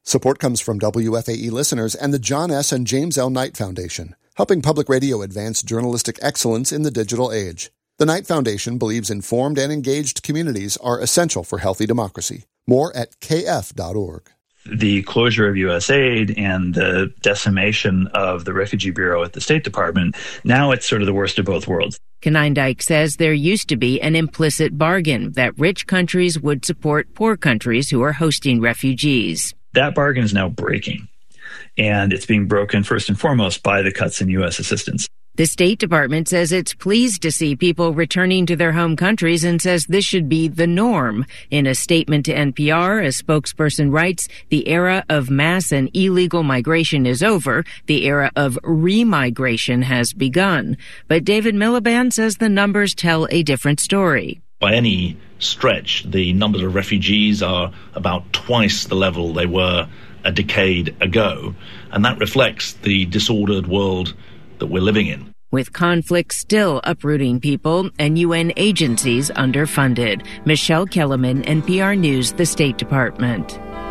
Support comes from WFAE listeners and the John S. and James L. Knight Foundation, helping public radio advance journalistic excellence in the digital age. The Knight Foundation believes informed and engaged communities are essential for healthy democracy. More at kf.org. The closure of USAID and the decimation of the Refugee Bureau at the State Department, now it's sort of the worst of both worlds. Konyndyk says there used to be an implicit bargain that rich countries would support poor countries who are hosting refugees. That bargain is now breaking, and it's being broken first and foremost by the cuts in U.S. assistance. The State Department says it's pleased to see people returning to their home countries and says this should be the norm. In a statement to NPR, a spokesperson writes, "The era of mass and illegal migration is over. The era of remigration has begun." But David Miliband says the numbers tell a different story. By any stretch, the numbers of refugees are about twice the level they were a decade ago, and that reflects the disordered world that we're living in. With conflict still uprooting people and UN agencies underfunded. Michelle Kellerman, NPR News, the State Department.